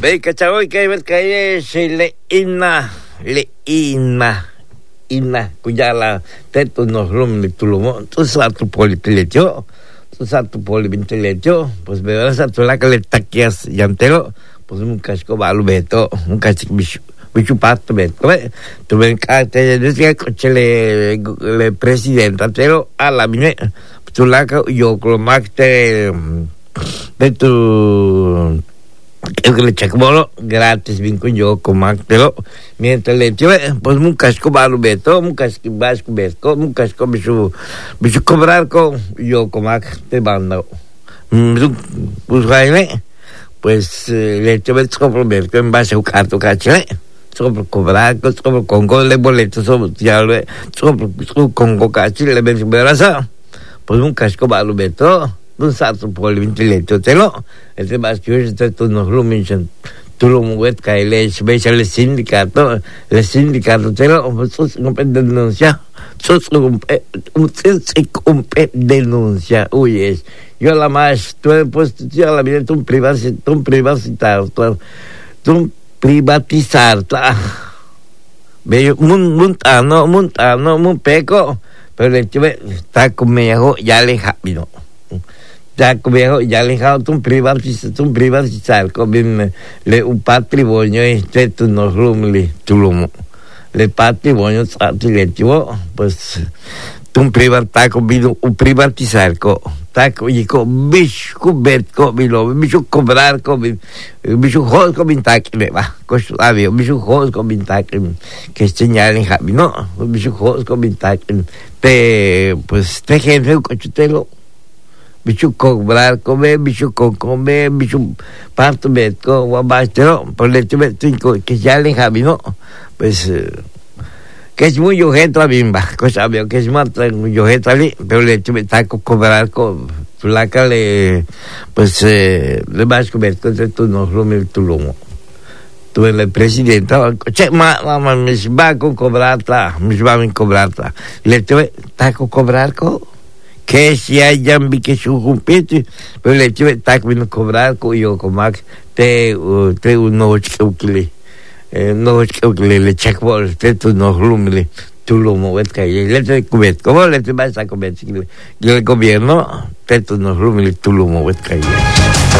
Ve cachao que ves que se le inna kujala teto nos rum de tulomo tu satu politeletio pues me vas a tu la que le taquias yantero pues un casco balu beto un casco bicho pato beto tu ven te decía que le presidenta pero a la mine tu la que yo clomacte de tu que le chacbolo gratis vinco yo comactelo mientras le lleve pues un casco balu beto un casco vasco beto un casco bicho cobrar con yo comac te banda pues vaile pues le lleve comprar en base a un carto cachele sobre cobrar sobre con le boleto sobre ya sobre con cachele le ven verasa pues un casco balu beto un salto por el ventilator telo el más que este tú nos lo mencionas tú lo mueves que el sindicato telo no puede denunciar denuncia uy yo la más tú pues yo la vida tú privatizar veo un peco pero el chico está conmigo ya le rápido ya viejo ya lejado tu privatizar con le un patrimonio este tu nos rumli tu le patrimonio attiletivo pues tu privatizar con un privatizar con taco y con bicho betco bicho cobrar con bicho hol con vintac le va costo avio bicho hol con vintac que señalen javi no bicho hol con vintac pues te gente cochutelo bicho cobrar comer bicho comer bicho parto betco guabastero por el hecho que ya le javi no pues que es muy urgente la bimba cosa veo que es más muy urgente ali pero le hecho está cobrar con la que pues le vas comer con tu no lo tu lomo tu el presidente che ma me va a cobrarla le hecho está cobrar con que si hay jambi que su compete pero le tive está vindo cobrar com eu comac te noite que le checkball te tu no rumle tu lo mueves que le te cubet como le te vas a comer el gobierno te tu no rumle tu lo mueves que